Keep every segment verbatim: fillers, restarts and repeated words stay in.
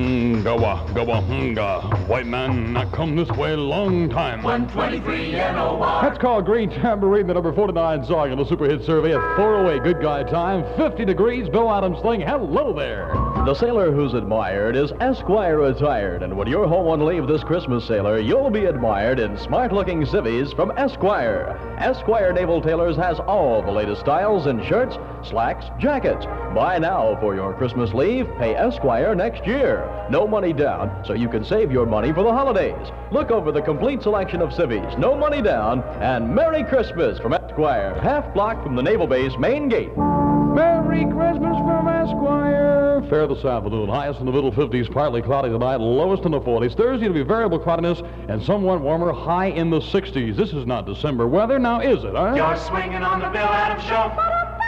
Gawa, gawa, hunga. White man, I come this way long time. one twenty-three N O R. That's called Green Tambourine, the number forty-nine song in the Super Hit Survey at four oh eight. Good guy time, fifty degrees. Bill Adams thing. Hello there. The sailor who's admired is Esquire retired, and when you're home on leave this Christmas, sailor, you'll be admired in smart-looking civvies from Esquire. Esquire Naval Tailors has all the latest styles in shirts, slacks, jackets. Buy now for your Christmas leave, pay Esquire next year. No money down, so you can save your money for the holidays. Look over the complete selection of civvies, no money down, and Merry Christmas from Esquire, half block from the Naval Base main gate. Merry Christmas from Esquire. Fair this afternoon. Highest in the middle fifties, partly cloudy tonight, lowest in the forties. Thursday it'll be variable cloudiness and somewhat warmer, high in the sixties. This is not December weather, now is it, huh? You're swinging on the Bill Adams Show.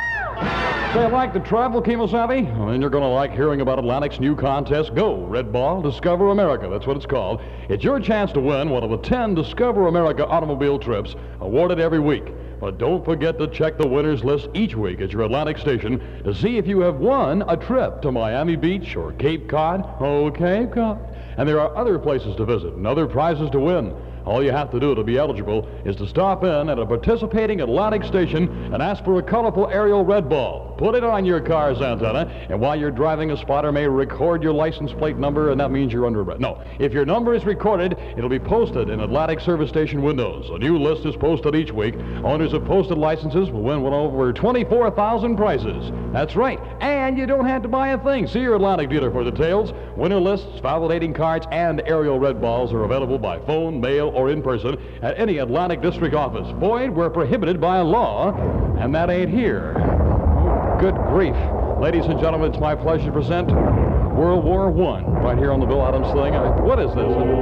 Say, so like to travel, Kemosabe? Well, then you're going to like hearing about Atlantic's new contest, Go! Red Ball, Discover America. That's what it's called. It's your chance to win one of the ten Discover America automobile trips awarded every week. But don't forget to check the winners list each week at your Atlantic station to see if you have won a trip to Miami Beach or Cape Cod. Oh, Cape Cod. And there are other places to visit and other prizes to win. All you have to do to be eligible is to stop in at a participating Atlantic station and ask for a colorful aerial red ball. Put it on your car's antenna, and while you're driving, a spotter may record your license plate number, and that means you're under arrest. No, if your number is recorded, it'll be posted in Atlantic service station windows. A new list is posted each week. Owners of posted licenses will win one over twenty-four thousand prizes. That's right, and you don't have to buy a thing. See your Atlantic dealer for details. Winner lists, validating cards, and aerial red balls are available by phone, mail, or in person at any Atlantic District office. Void where prohibited by law, and that ain't here. Oh, good grief. Ladies and gentlemen, it's my pleasure to present World War One right here on the Bill Adams thing. I, what is this?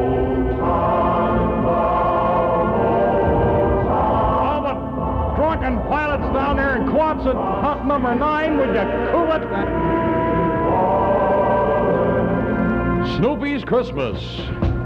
All the drunken pilots down there in Quonset hut number nine, would you cool it? Snoopy's Christmas.